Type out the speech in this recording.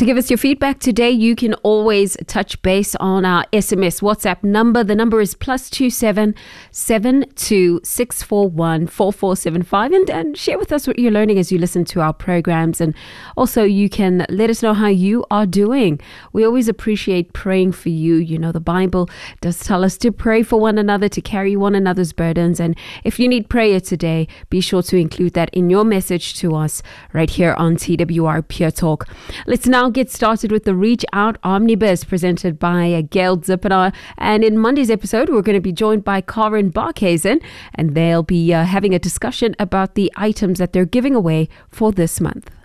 To give us your feedback today, you can always touch base on our SMS WhatsApp number. The number is +27 72 641 4475, and share with us what you're learning as you listen to our programs. And also you can let us know how you are doing. We always appreciate praying for you. You know, the Bible does tell us to pray for one another, to carry one another's burdens. And if you need prayer today, be sure to include that in your message to us right here on TWR Pure Talk. Let's now get started with the Reach Out Omnibus presented by Gail Zippenaar. And in Monday's episode, we're going to be joined by Karen Barkhuizen, and they'll be having a discussion about the items that they're giving away for this month.